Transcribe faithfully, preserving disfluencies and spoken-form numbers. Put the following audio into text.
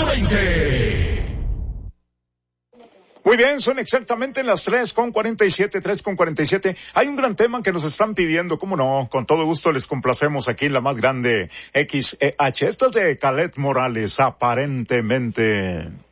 veinte. Muy bien, son exactamente las tres con cuarenta y siete, tres con cuarenta y siete. Hay un gran tema que nos están pidiendo, cómo no, con todo gusto les complacemos aquí en la más grande X E H. Esto es de Caled Morales, aparentemente.